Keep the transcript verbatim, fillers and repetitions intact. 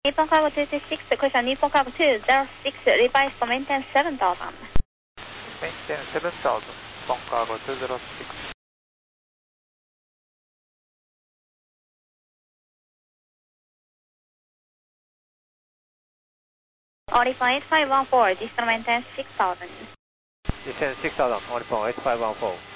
Nippon Cargo two two six, question Nippon Cargo two zero six, revised for maintenance seven thousand. Maintenance seven thousand, Nippon Cargo two zero six. Orifon eight five one four, digital maintenance six thousand. Descend six thousand, Orifon eight five one four.